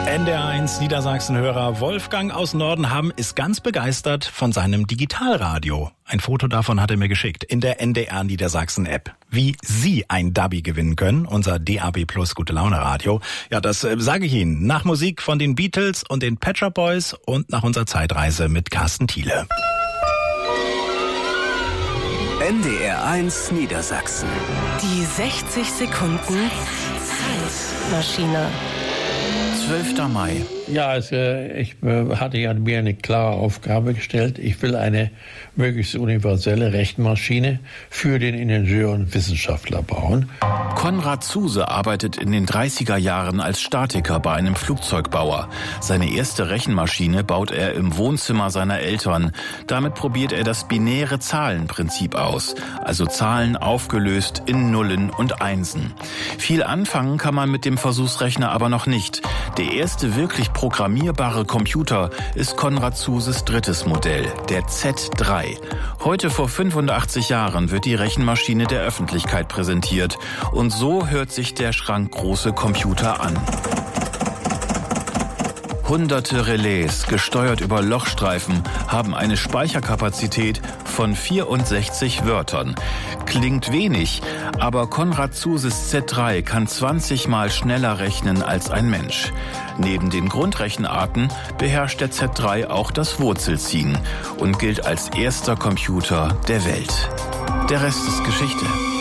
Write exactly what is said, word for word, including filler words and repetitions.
N D R eins Niedersachsen-Hörer Wolfgang aus Nordenham ist ganz begeistert von seinem Digitalradio. Ein Foto davon hat er mir geschickt in der N D R Niedersachsen-App. Wie Sie ein Dabi gewinnen können, unser D A B Plus Gute Laune Radio. Ja, das äh, sage ich Ihnen nach Musik von den Beatles und den Pet Shop Boys und nach unserer Zeitreise mit Carsten Thiele. N D R eins Niedersachsen. Die sechzig Sekunden Zeitmaschine. zwölfter Mai. Ja, also ich hatte ja mir eine klare Aufgabe gestellt. Ich will eine möglichst universelle Rechenmaschine für den Ingenieur und Wissenschaftler bauen. Konrad Zuse arbeitet in den dreißiger Jahren als Statiker bei einem Flugzeugbauer. Seine erste Rechenmaschine baut er im Wohnzimmer seiner Eltern. Damit probiert er das binäre Zahlenprinzip aus, also Zahlen aufgelöst in Nullen und Einsen. Viel anfangen kann man mit dem Versuchsrechner aber noch nicht. Der erste wirklich programmierbare Computer ist Konrad Zuses drittes Modell, der Z drei. Heute vor fünfundachtzig Jahren wird die Rechenmaschine der Öffentlichkeit präsentiert. Und so hört sich der schrankgroße Computer an. Hunderte Relais, gesteuert über Lochstreifen, haben eine Speicherkapazität von vierundsechzig Wörtern. Klingt wenig, aber Konrad Zuses Z drei kann zwanzig Mal schneller rechnen als ein Mensch. Neben den Grundrechenarten beherrscht der Z drei auch das Wurzelziehen und gilt als erster Computer der Welt. Der Rest ist Geschichte.